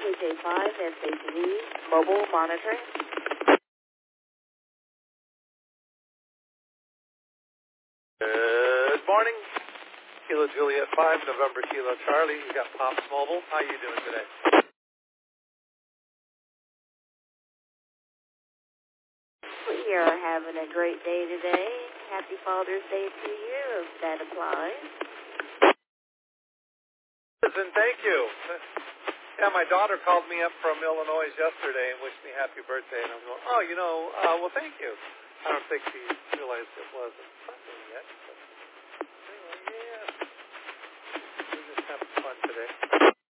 KJ5 SHV, mobile monitoring. Good morning. Kilo Juliet 5, November Kilo Charlie. You got Pops Mobile. How you doing today? We are having a great day today. Happy Father's Day to you, if that applies. Listen, thank you. Yeah, my daughter called me up from Illinois yesterday and wished me happy birthday, and I'm going, well, thank you. I don't think she realized it wasn't Sunday yet, but anyway, yeah. We're just having fun today.